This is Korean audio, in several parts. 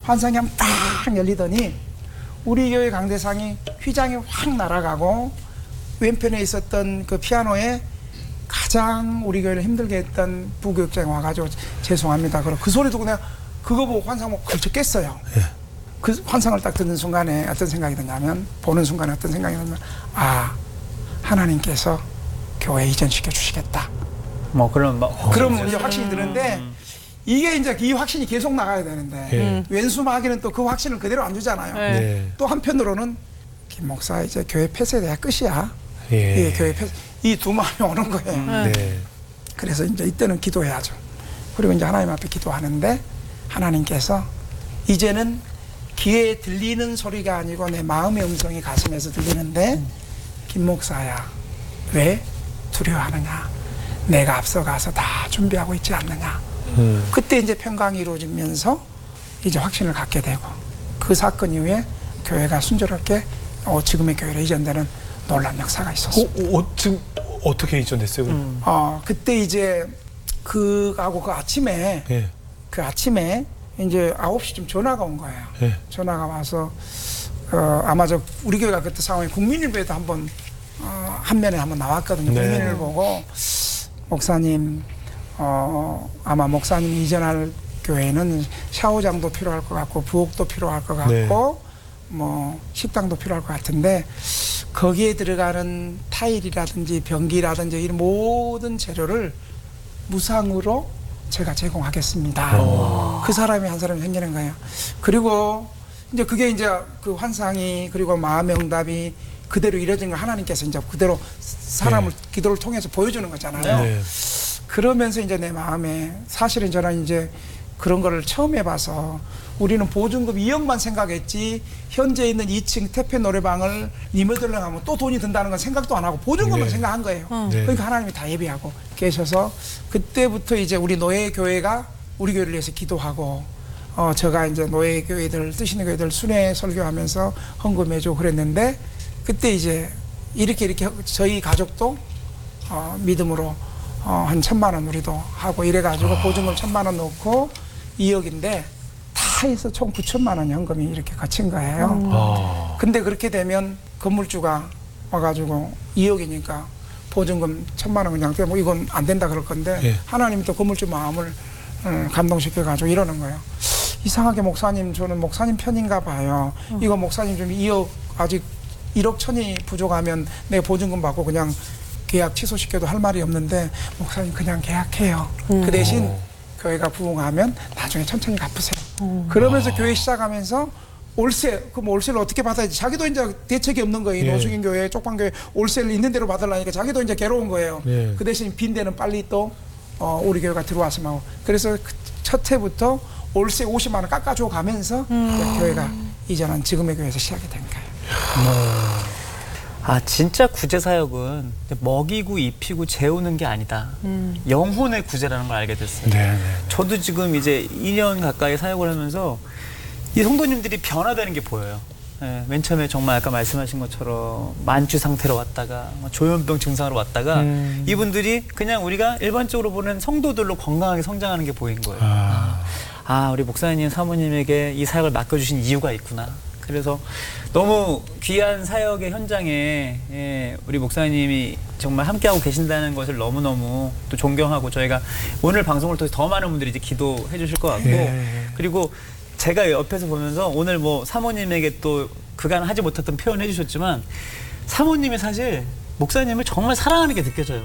환상이 한번 딱 열리더니 우리 교회 강대상이 휘장이 확 날아가고 왼편에 있었던 그 피아노에 가장 우리 교회를 힘들게 했던 부교육장이 와가지고 죄송합니다. 그럼 그 소리 듣고 내가 그거 보고 환상 보고 걸쳐 깼어요. 예. 그 환상을 딱 듣는 순간에 어떤 생각이 드냐면, 보는 순간에 어떤 생각이 드냐면, 아, 하나님께서 교회 이전시켜 주시겠다. 뭐 그런 그럼 이제 확신이 드는데, 이게 이제 이 확신이 계속 나가야 되는데, 예. 왼수 마귀는 또 그 확신을 그대로 안 주잖아요. 네. 또 한편으로는 김 목사 이제 교회 폐쇄 돼야 끝이야. 예. 이 교회 폐쇄, 이 두 마음이 오는 거예요. 네. 그래서 이제 이때는 기도해야죠. 그리고 이제 하나님 앞에 기도하는데, 하나님께서 이제는 귀에 들리는 소리가 아니고 내 마음의 음성이 가슴에서 들리는데, 김 목사야, 왜 두려워하느냐? 내가 앞서가서 다 준비하고 있지 않느냐? 그때 이제 평강이 이루어지면서 이제 확신을 갖게 되고, 그 사건 이후에 교회가 순조롭게 지금의 교회로 이전되는 놀라운 역사가 있었어요. 지금 어떻게 이전됐어요? 그럼? 그때 이제 그하고 그 아침에 예. 그 아침에 이제 9시쯤 전화가 온 거예요. 예. 전화가 와서 아마 우리 교회가 그때 상황이 국민일보에도 한번 한면에 한번 나왔거든요. 네. 국민을 보고 목사님 아마 목사님이 이전할 교회는 샤워장도 필요할 것 같고 부엌도 필요할 것 같고 네. 뭐 식당도 필요할 것 같은데 거기에 들어가는 타일이라든지 변기라든지 이런 모든 재료를 무상으로 제가 제공하겠습니다. 그 사람이 한 사람이 생기는 거예요. 그리고 이제 그게 이제 그 환상이 그리고 마음의 응답이 그대로 이루어진 걸 하나님께서 이제 그대로 사람을 기도를 통해서 보여주는 거잖아요. 네. 그러면서 이제 내 마음에 사실은 저는 이제 그런 거를 처음 해봐서 우리는 보증금 2억만 생각했지 현재 있는 2층 태페 노래방을 리모델링 하면 또 돈이 든다는 건 생각도 안 하고 보증금만 네. 생각한 거예요. 네. 그러니까 하나님이 다 예비하고 계셔서 그때부터 이제 우리 노예 교회가 우리 교회를 위해서 기도하고 제가 이제 노예 교회들 뜨시는 교회들 순회 설교하면서 헌금해주고 그랬는데 그때 이제 이렇게 저희 가족도 믿음으로 한 1,000만 원 우리도 하고 이래가지고 보증금 1,000만 원 넣고 2억인데 다 해서 총 9천만 원 현금이 이렇게 거친 거예요. 근데 그렇게 되면 건물주가 와가지고 2억이니까 보증금 1,000만 원 그냥 뭐 이건 안 된다 그럴 건데 예. 하나님이 또 건물주 마음을 감동시켜가지고 이러는 거예요. 이상하게 목사님 저는 목사님 편인가 봐요. 이거 목사님 좀 2억 아직 1억 천이 부족하면 내 보증금 받고 그냥 계약 취소시켜도 할 말이 없는데 목사님 그냥 계약해요. 그 대신 교회가 부흥하면 나중에 천천히 갚으세요. 그러면서 교회 시작하면서 월세, 그럼 월세를 어떻게 받아야지? 자기도 이제 대책이 없는 거예요. 예. 노숙인 교회, 쪽방교회 월세를 있는 대로 받으려니까 자기도 이제 괴로운 거예요. 예. 그 대신 빈 데는 빨리 또 우리 교회가 들어왔으면 하고. 그래서 첫 해부터 월세 50만 원 깎아줘 가면서 교회가 이전한 지금의 교회에서 시작이 된 거예요. 진짜 구제 사역은 먹이고 입히고 재우는 게 아니다. 영혼의 구제라는 걸 알게 됐어요. 네. 저도 지금 이제 2년 가까이 사역을 하면서 이 성도님들이 변화되는 게 보여요. 예, 맨 처음에 정말 아까 말씀하신 것처럼 만취 상태로 왔다가 조현병 증상으로 왔다가 이분들이 그냥 우리가 일반적으로 보는 성도들로 건강하게 성장하는 게 보인 거예요. 우리 목사님 사모님에게 이 사역을 맡겨주신 이유가 있구나. 그래서 너무 귀한 사역의 현장에 우리 목사님이 정말 함께하고 계신다는 것을 너무너무 또 존경하고 저희가 오늘 방송을 통해서 더 많은 분들이 이제 기도해 주실 것 같고 그리고 제가 옆에서 보면서 오늘 뭐 사모님에게 또 그간 하지 못했던 표현 해주셨지만 사모님이 사실 목사님을 정말 사랑하는 게 느껴져요.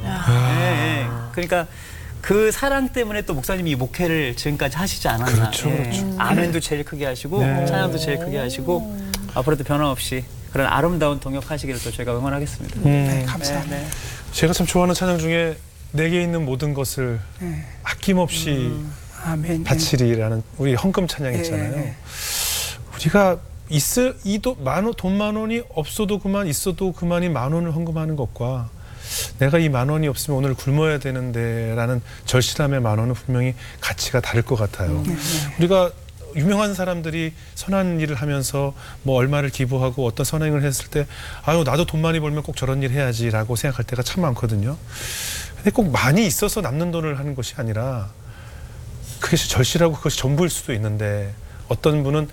그러니까 그 사랑 때문에 또 목사님이 이 목회를 지금까지 하시지 않았나. 그렇죠. 아멘도 제일 크게 하시고 찬양도 제일 크게 하시고 앞으로도 변함없이 그런 아름다운 동역하시기를 또 저희가 응원하겠습니다. 네, 감사합니다. 제가 참 좋아하는 찬양 중에 내게 있는 모든 것을 아낌없이 아멘. 바치리라는 우리 헌금 찬양 있잖아요. 우리가 돈 10,000원이 없어도 그만 있어도 그만이 10,000원을 헌금하는 것과 내가 이 10,000원이 없으면 오늘 굶어야 되는데 라는 절실함의 10,000원은 분명히 가치가 다를 것 같아요. 우리가 유명한 사람들이 선한 일을 하면서 뭐 얼마를 기부하고 어떤 선행을 했을 때 나도 돈 많이 벌면 꼭 저런 일 해야지 라고 생각할 때가 참 많거든요. 근데 꼭 많이 있어서 남는 돈을 하는 것이 아니라 그것이 절실하고 그것이 전부일 수도 있는데 어떤 분은